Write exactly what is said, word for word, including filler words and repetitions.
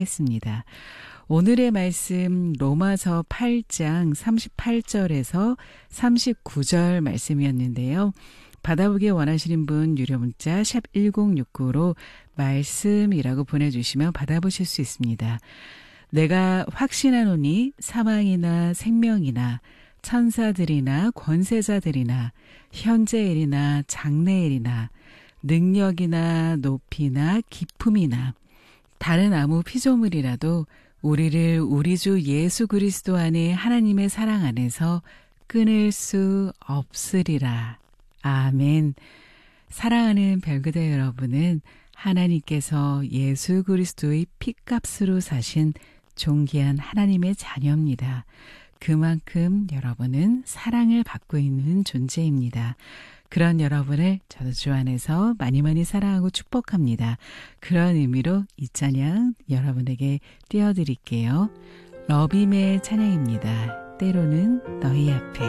하겠습니다. 오늘의 말씀 로마서 팔 장 삼십팔 절에서 삼십구 절 말씀이었는데요. 받아보기 원하시는 분 유료 문자 샵 일공육구로 말씀이라고 보내주시면 받아보실 수 있습니다. 내가 확신하노니 사망이나 생명이나 천사들이나 권세자들이나 현재일이나 장래일이나 능력이나 높이나 깊음이나 다른 아무 피조물이라도 우리를 우리 주 예수 그리스도 안에 하나님의 사랑 안에서 끊을 수 없으리라. 아멘. 사랑하는 별그대 여러분은 하나님께서 예수 그리스도의 피값으로 사신 존귀한 하나님의 자녀입니다. 그만큼 여러분은 사랑을 받고 있는 존재입니다. 그런 여러분을 저도 주 안에서 많이 많이 사랑하고 축복합니다. 그런 의미로 이 찬양 여러분에게 띄워드릴게요. 러빔의 찬양입니다. 때로는 너희 앞에.